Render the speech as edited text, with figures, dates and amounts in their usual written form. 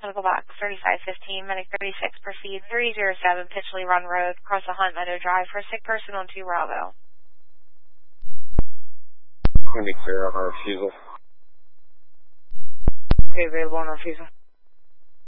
Medical box 3515, medic 36, proceed 307 Pitchley Run Road, across the Hunt Meadow Drive for a sick person on 2 Bravo. Going to be clear on our refusal. Okay, available on refusal.